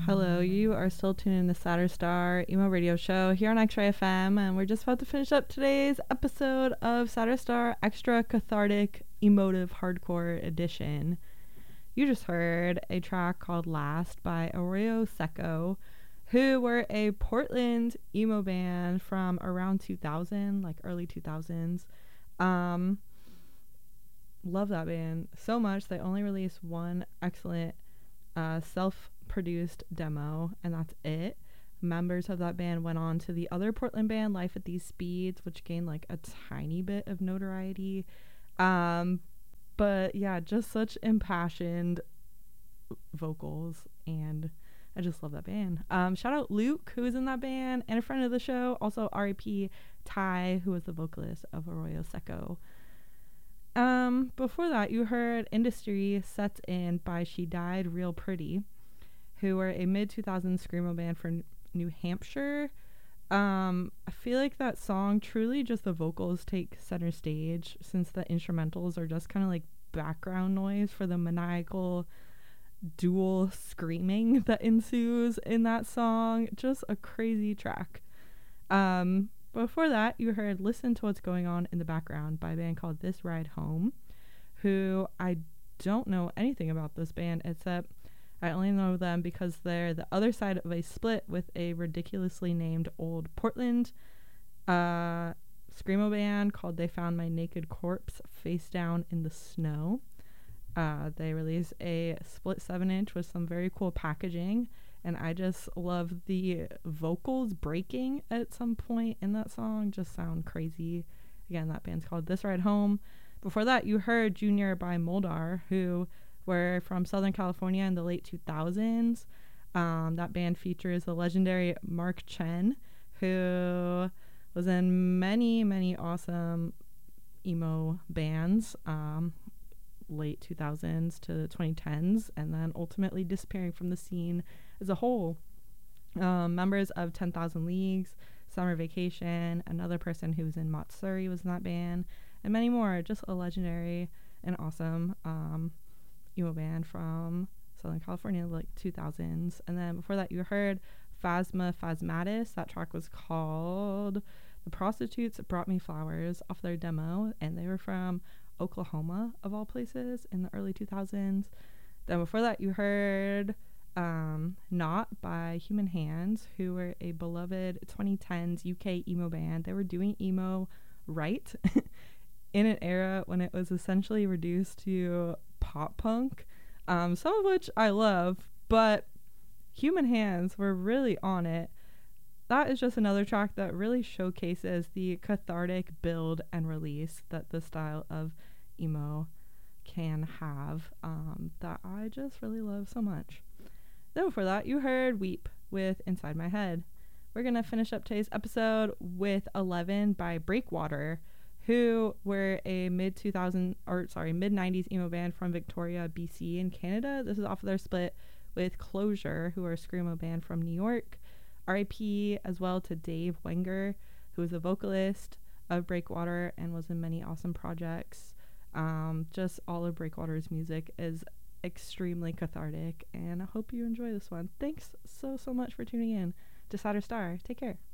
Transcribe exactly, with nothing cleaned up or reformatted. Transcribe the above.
Hello, you are still tuned in to Saturn Star Emo Radio Show here on X-Ray F M, and we're just about to finish up today's episode of Saturn Star Extra Cathartic Emotive Hardcore Edition. You just heard a track called Last by Arroyo Seco, who were a Portland emo band from around two thousand, like early two thousands. Um, love that band so much. They only released one excellent uh, self-produced demo, and that's it. Members of that band went on to the other Portland band, Life at These Speeds, which gained like a tiny bit of notoriety. Um, but yeah, just such impassioned vocals, and I just love that band. Um, shout out Luke, who is in that band, and a friend of the show. Also R I P Ty, who was the vocalist of Arroyo Seco. Um, before that, you heard Industry Sets In by She Died Real Pretty, who were a mid two thousands screamo band from New Hampshire. Um, I feel like that song, truly just the vocals take center stage, since the instrumentals are just kind of like background noise for the maniacal dual screaming that ensues in that song. Just a crazy track. Um, before that, you heard Listen to What's Going On in the Background by a band called This Ride Home, who I don't know anything about this band, except I only know them because they're the other side of a split with a ridiculously named old Portland uh, screamo band called They Found My Naked Corpse Face Down in the Snow. Uh, they released a split seven inch with some very cool packaging, and I just love the vocals breaking at some point in that song. Just sound crazy. Again, that band's called This Ride Home. Before that, you heard Junior by Moldar, who were from Southern California in the late two thousands. Um, that band features the legendary Mark Chen, who was in many, many awesome emo bands. Um, late two thousands to twenty tens, and then ultimately disappearing from the scene as a whole. Um, members of ten thousand Leagues, Summer Vacation, another person who was in Matsuri was in that band, and many more. Just a legendary and awesome um, emo band from Southern California in the late two thousands. And then before that, you heard Phasma Phasmatis. That track was called The Prostitutes Brought Me Flowers off their demo, and they were from Oklahoma, of all places, in the early two thousands. Then before that, you heard um, Not by Human Hands, who were a beloved twenty tens U K emo band. They were doing emo right in an era when it was essentially reduced to pop punk, um, some of which I love, but Human Hands were really on it. That is just another track that really showcases the cathartic build and release that the style of emo can have, um, that I just really love so much. Then before that, you heard Weep with Inside My Head. We're going to finish up today's episode with Eleven by Breakwater, who were a mid two thousand or sorry mid nineties emo band from Victoria, B C in Canada. This is off of their split with Closure, who are a screamo band from New York. R I P as well to Dave Wenger, who is a vocalist of Breakwater and was in many awesome projects. Um, just all of Breakwater's music is extremely cathartic, and I hope you enjoy this one. Thanks so, so much for tuning in to Saturn Star. Take care.